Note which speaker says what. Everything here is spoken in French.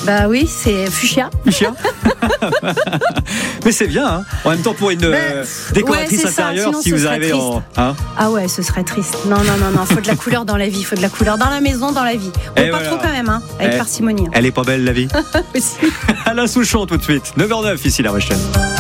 Speaker 1: Bah oui, c'est fuchsia.
Speaker 2: Fuchsia. Mais c'est bien, hein. En même temps, pour une décoratrice intérieure, si vous arrivez en. Hein,
Speaker 1: ah ouais, ce serait triste. Non. Faut de la couleur dans la vie, faut de la couleur dans la maison, dans la vie. Bon, pas trop quand même, hein, avec parcimonie.
Speaker 2: Elle est pas belle, la vie.
Speaker 1: Aussi.
Speaker 2: Alain Souchon, tout de suite. 9h09, ici La Rochelle.